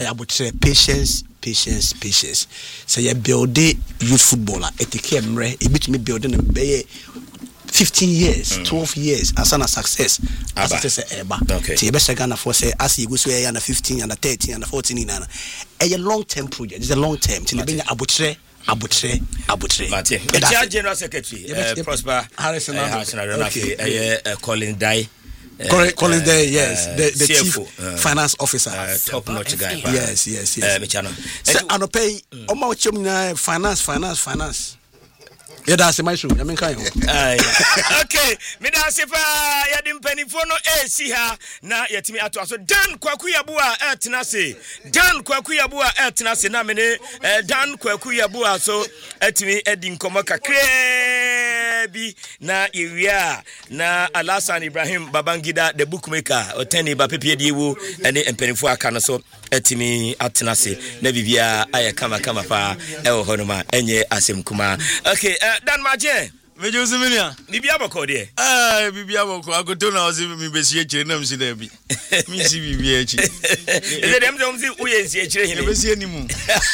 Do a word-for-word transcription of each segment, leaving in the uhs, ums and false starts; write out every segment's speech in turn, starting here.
abutre patience patience patience say you build youth footballer etike mre e bit me building be fifteen years mm. twelve years as an success as it is eba ti be Ghana for say as you go so e na fifteen and thirteen and fourteen na a long term project. It's a long term ti be abutre abutre abutre Mate the general secretary uh, Prosper Harrison okay uh, Colin Dye Correct, Collins there, yes, uh, the, the C F O, chief uh, finance officer, uh, top notch guy. Yes, yes, yes. Uh, Michano. So, I don't pay. Oma chumna finance, finance, finance. Yeah, that's my shoe. I mean, kind of. Okay, me da se pa ya dim panifo no e si ha na yetimi ato aso Dan Kwaku Yabua e tena se Dan Kwaku Yabua e tena se na me ne Dan Kwaku Yabua so etimi edi nkomo kakre bi na ewia na Alasan Ibrahim Babangida the bookmaker otani ba pepie diewu ene empanifo aka no so etimi atena se na bibia aye kama kama pa e wo hono ma enye asem kuma. Okay, uh, Dan Maje Mejo Siminia bibia boko de ah bibia boko agoto na ozi mi besie kire na msi da bi mi si bibia echi eze dem dem si uye nsi kire hine besie ni mu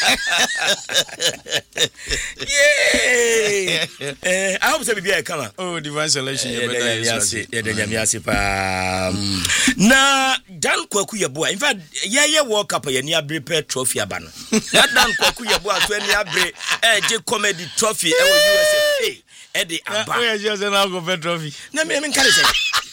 yeah eh I hope say bibia come oh divine selection you better yes yeah the nyamiase pa na Dan Kwaku Yabua in fact yeah yeah World Cup ya ni abre trophy aba no that Dan Kwaku Yabua so ni abre eh je comedy trophy e wo U S A Eddie Abba. Where you say now go for trophy? Na me me kan say.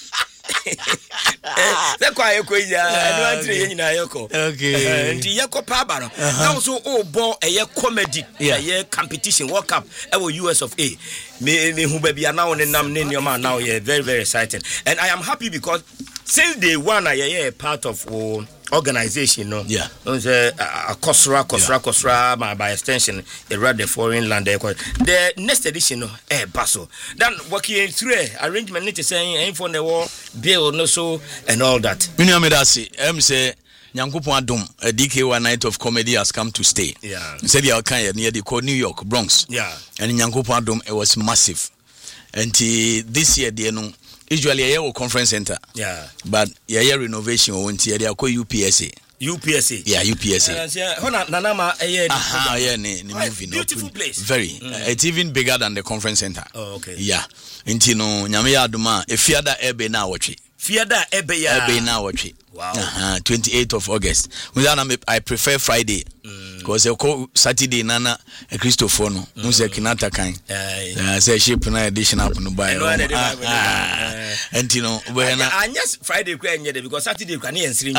Eh, kwa yeko ya, no antre yen na yeko. Okay. Ndi yeko pa ba no. Now so o bo eye comedy, eye competition World Cup e wo U S of A. Me me hu ba bia na won nam ne nyoma now yeah very very exciting. And I am happy because since day one I yeah part of oh, organization no yeah uh, a kosra kosra kosra my by extension a read the foreign land the next edition no eh baso then working through arrangement need to say info the war bill no so and all that me no me that say em say Nyankopon adom a D K one night of comedy has come to stay. Yeah, said you can near the New York Bronx. Yeah, and Nyankopon adom it was massive. And uh, this year they no usually a year conference center. Yeah, but yeah year renovation won't here they are called U P S A. U P S A. Yeah, U P S A. Yeah, hona nanama eh aha yeah ne ne movie no. Beautiful place. Very. Mm. Uh, it's even bigger than the conference center. Oh, okay. Yeah. Nti no nyame ya adoma e fiada ebe na wotwe. Fiada ebe ya. Ebe na wotwe. Wow. Uh-huh. twenty-eighth of August. I prefer Friday because mm. Saturday nana a Christopher no. Unse kinata kan. Uh, say ship na edition up no buy. And you know when I yes Friday kwa nyede because Saturday kwa na ensiri.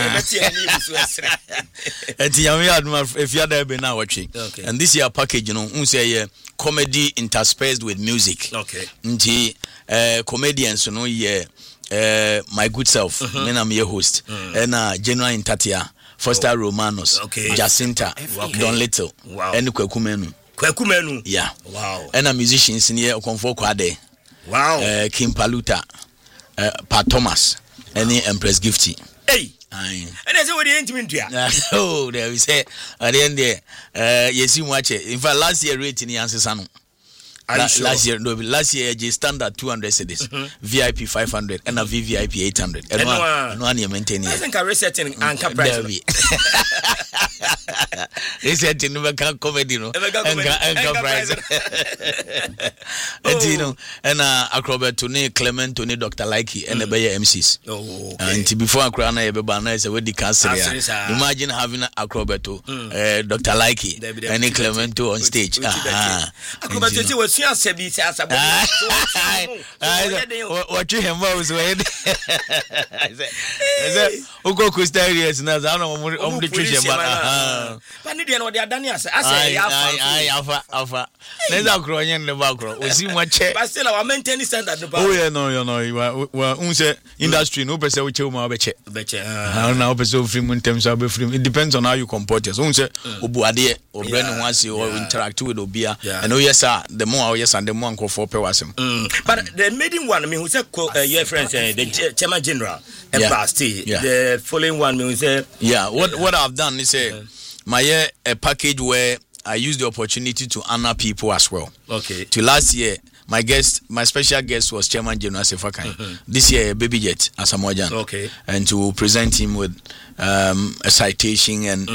And yami aduma if you are be na watching. And this year package you know unse comedy interspersed with music. Okay. Nti uh, comedians you know yeah Uh, my good self, uh-huh. I'm your host, mm. and uh, General Intatia, Foster oh. Romanos, okay. Jacinta, okay. Don Little, wow. and Kwekumenu. Kwekumenu, yeah, wow, and a musician in here, Okonfo Kwade, wow, uh, Kim Paluta, uh, Pat Thomas, and the Empress Gifty. Hey, aye, and that's what the intimate here. Oh, there we say, at the end there, uh, yes, you watch it. In fact, last year rating the answer, son. La, sure? Last year, no, last year, J standard two hundred cedis, mm-hmm. V I P five hundred, and a V V I P eight hundred. And one, one year maintaining. I think I resetting anchor price. Resetting never can comedy, no. Anchor price. And you know, and uh, acrobat Tony Clement, Tony Doctor Likey, and the Bayer M Cs. Oh, and before I crown a banana is a wedding cancer. Imagine having acrobato, uh, Doctor Likey, and Clemento on stage. Acrobat was what you have most way. I said, Oko Costa is not on the Trisha. But you know, they are done. I say, I alpha alpha. There's a growing in the background. We see what check. But still, our maintenance standard. Oh, yeah, no, you know, you are unse industry, no person which you may be check. I don't know, person free in terms of free. It depends on how you comport yourself. Unse Obuade or Brennan once you interact with Obia. And oh, yes, sir, the more yes and the more go for pewasem. But the maiden one, I mean, who said your friends, the Chairman General, and Basti, the following one, we say, yeah, what what I've done is a my year a package where I use the opportunity to honor people as well. Okay. To last year, my guest, my special guest was Chairman General Sefakai. Mm-hmm. This year, Baby Jet Asamoah Gyan. Okay. And to present him with um, a citation and